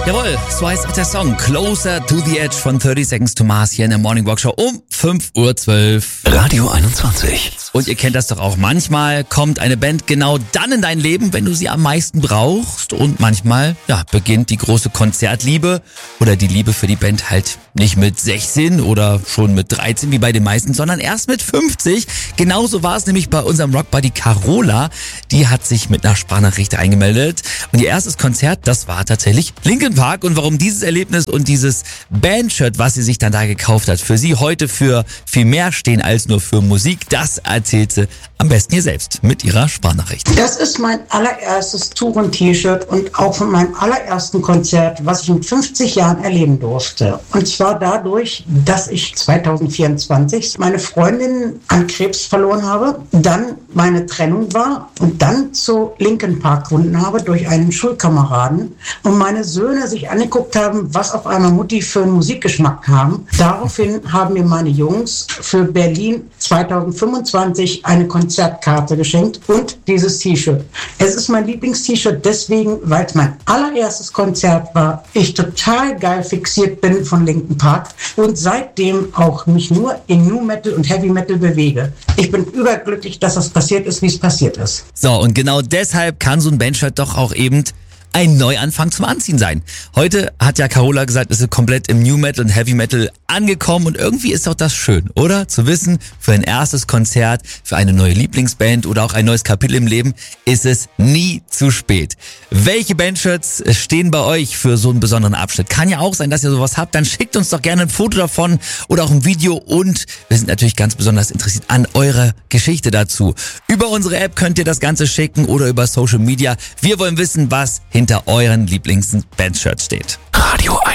Jawohl, so heißt auch der Song Closer to the Edge von 30 Seconds to Mars hier in der Morning Walk Show um 5:12 Uhr. Radio 21. Und ihr kennt das doch auch. Manchmal kommt eine Band genau dann in dein Leben, wenn du sie am meisten brauchst. Und manchmal, beginnt die große Konzertliebe oder die Liebe für die Band halt nicht mit 16 oder schon mit 13 wie bei den meisten, sondern erst mit 50. Genauso war es nämlich bei unserem Rockbuddy Carola. Die hat sich mit einer Sprachnachricht eingemeldet. Und ihr erstes Konzert, das war tatsächlich Linkin Park. Und warum dieses Erlebnis und dieses Bandshirt, was sie sich dann da gekauft hat, für sie heute für viel mehr stehen als nur für Musik, das erzählt sie am besten hier selbst mit ihrer Sprachnachricht. Das ist mein allererstes Touren-T-Shirt und auch von meinem allerersten Konzert, was ich mit 50 Jahren erleben durfte. Und zwar dadurch, dass ich 2024 meine Freundin an Krebs verloren habe, dann meine Trennung war und dann zu Linkin Park gefunden habe durch einen Schulkameraden und meine Söhne sich angeguckt haben, was auf einmal Mutti für einen Musikgeschmack haben. Daraufhin haben mir meine Jungs für Berlin 2025 eine Konzertkarte geschenkt und dieses T-Shirt. Es ist mein Lieblings-T-Shirt deswegen, weil es mein allererstes Konzert war. Ich total geil fixiert bin von Linkin Park und seitdem auch mich nur in Nu Metal und Heavy Metal bewege. Ich bin überglücklich, dass das passiert ist, wie es passiert ist. So, und genau deshalb kann so ein Bandshirt doch auch eben ein Neuanfang zum Anziehen sein. Heute hat ja Carola gesagt, ist sie komplett im New Metal und Heavy Metal angekommen und irgendwie ist doch das schön, oder? Zu wissen, für ein erstes Konzert, für eine neue Lieblingsband oder auch ein neues Kapitel im Leben ist es nie zu spät. Welche Bandshirts stehen bei euch für so einen besonderen Abschnitt? Kann ja auch sein, dass ihr sowas habt, dann schickt uns doch gerne ein Foto davon oder auch ein Video und wir sind natürlich ganz besonders interessiert an eurer Geschichte dazu. Über unsere App könnt ihr das Ganze schicken oder über Social Media. Wir wollen wissen, was hinter euren Lieblings-Bandshirts steht. Radio 21.